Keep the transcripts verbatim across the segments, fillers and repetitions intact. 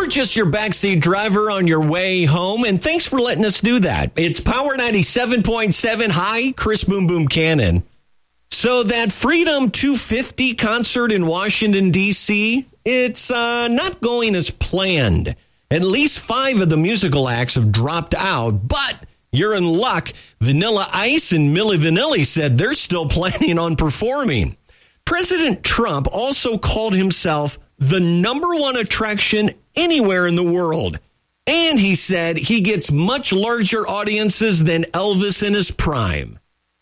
We're just your backseat driver on your way home, and thanks for letting us do that. It's Power ninety-seven point seven. Hi, Chris Boom Boom Cannon. So that Freedom two fifty concert in Washington, D C, it's uh, not going as planned. At least five of the musical acts have dropped out, but you're in luck. Vanilla Ice and Milli Vanilli said they're still planning on performing. President Trump also called himself the number one attraction anywhere in the world. And he said he gets much larger audiences than Elvis in his prime.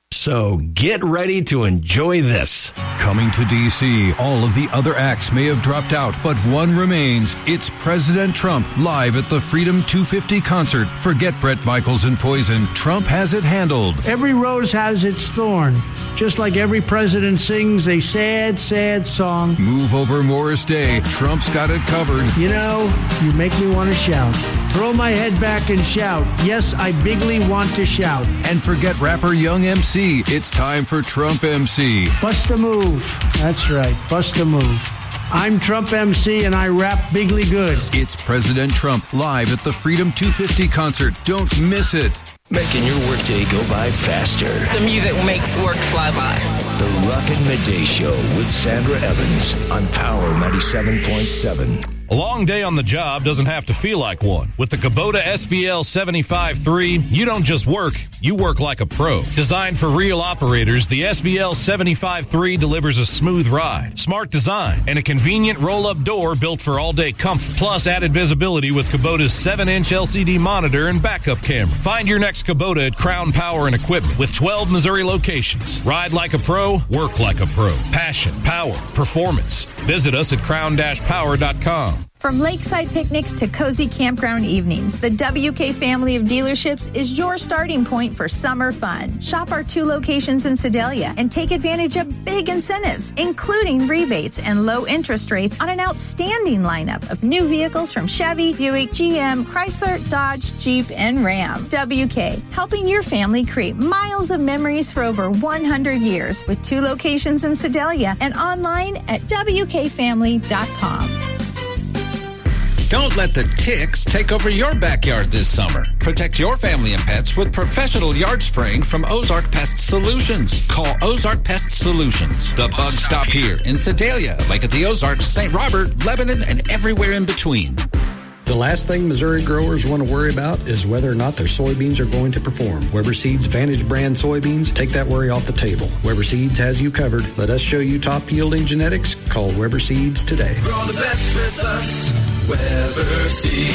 So get ready to enjoy this. Coming to D C, all of the other acts may have dropped out, but one remains. It's President Trump live at the Freedom two fifty concert. Forget Bret Michaels and Poison. Trump has it handled. Every rose has its thorn. Just like every president sings a sad, sad song. Move over Morris Day. Trump's got it covered. You know, you make me want to shout. Throw my head back and shout. Yes, I bigly want to shout. And forget rapper Young M C. It's time for Trump M C. Bust a move. That's right. Bust a move. I'm Trump M C and I rap bigly good. It's President Trump live at the Freedom two fifty concert. Don't miss it. Making your workday go by faster. The music makes work fly by. The Rockin' Midday Show with Sandra Evans on Power ninety-seven point seven. A long day on the job doesn't have to feel like one. With the Kubota S V L seventy-five three, you don't just work, you work like a pro. Designed for real operators, the S V L seventy-five three delivers a smooth ride, smart design, and a convenient roll-up door built for all-day comfort. Plus added visibility with Kubota's seven inch L C D monitor and backup camera. Find your next Kubota at Crown Power and Equipment with twelve Missouri locations. Ride like a pro, work like a pro. Passion, power, performance. Visit us at crown dash power dot com. From lakeside picnics to cozy campground evenings, the W K family of dealerships is your starting point for summer fun. Shop our two locations in Sedalia and take advantage of big incentives, including rebates and low interest rates on an outstanding lineup of new vehicles from Chevy, Buick, G M, Chrysler, Dodge, Jeep, and Ram. W K, helping your family create miles of memories for over one hundred years with two locations in Sedalia and online at w k family dot com. Don't let the ticks take over your backyard this summer. Protect your family and pets with professional yard spraying from Ozark Pest Solutions. Call Ozark Pest Solutions. The bugs stop here in Sedalia, like at the Ozarks, Saint Robert, Lebanon, and everywhere in between. The last thing Missouri growers want to worry about is whether or not their soybeans are going to perform. Weber Seeds Vantage brand soybeans take that worry off the table. Weber Seeds has you covered. Let us show you top yielding genetics. Call Weber Seeds today. Grow the best with us. Weber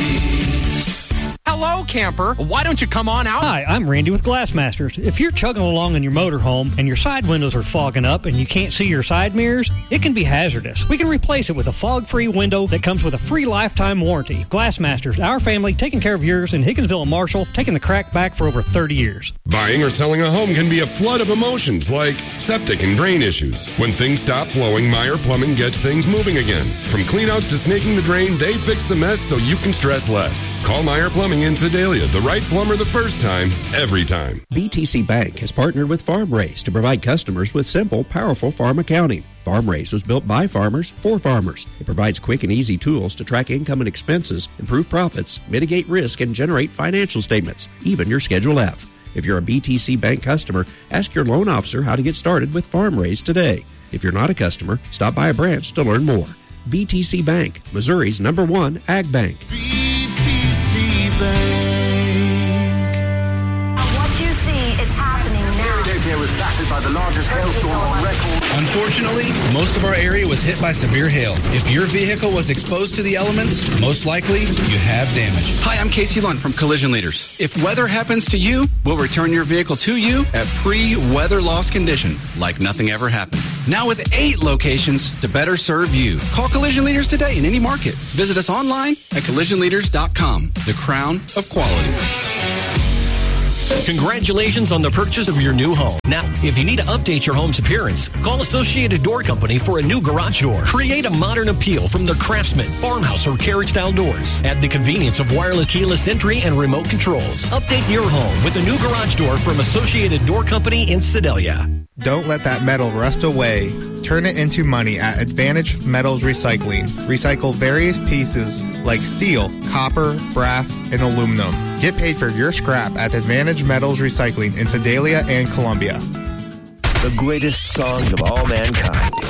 Seeds. Hello, camper. Why don't you come on out? Hi, I'm Randy with Glassmasters. If you're chugging along in your motorhome and your side windows are fogging up and you can't see your side mirrors, it can be hazardous. We can replace it with a fog-free window that comes with a free lifetime warranty. Glassmasters, our family taking care of yours in Higginsville and Marshall, taking the crack back for over thirty years. Buying or selling a home can be a flood of emotions like septic and drain issues. When things stop flowing, Meyer Plumbing gets things moving again. From cleanouts to snaking the drain, they fix the mess so you can stress less. Call Meyer Plumbing in Sedalia, the right plumber the first time, every time. B T C Bank has partnered with FarmRaise to provide customers with simple, powerful farm accounting. FarmRaise was built by farmers for farmers. It provides quick and easy tools to track income and expenses, improve profits, mitigate risk, and generate financial statements, even your Schedule F. If you're a B T C Bank customer, ask your loan officer how to get started with FarmRaise today. If you're not a customer, stop by a branch to learn more. B T C Bank, Missouri's number one ag bank. B T C Bank. What you see is happening now. Philadelphia was battered by the largest hailstorm on record. Unfortunately, most of our area was hit by severe hail. If your vehicle was exposed to the elements, most likely you have damage. Hi, I'm Casey Lund from Collision Leaders. If weather happens to you, we'll return your vehicle to you at pre-weather loss condition, like nothing ever happened. Now with eight locations to better serve you. Call Collision Leaders today in any market. Visit us online at collision leaders dot com. The crown of quality. Congratulations on the purchase of your new home. Now, if you need to update your home's appearance, call Associated Door Company for a new garage door. Create a modern appeal from their Craftsman, farmhouse, or carriage-style doors. Add the convenience of wireless keyless entry and remote controls. Update your home with a new garage door from Associated Door Company in Sedalia. Don't let that metal rust away. Turn it into money at Advantage Metals Recycling. Recycle various pieces like steel, copper, brass, and aluminum. Get paid for your scrap at Advantage Metals Recycling in Sedalia and Columbia. The greatest songs of all mankind.